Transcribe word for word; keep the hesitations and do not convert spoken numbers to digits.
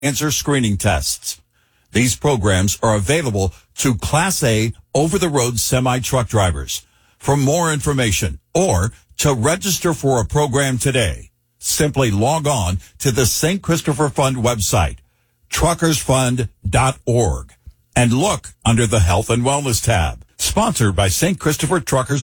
cancer screening tests. These programs are available to Class A over-the-road semi-truck drivers. For more information or to register for a program today, simply log on to the Saint Christopher Fund website, truckers fund dot org, and look under the Health and Wellness tab. Sponsored by Saint Christopher Truckers.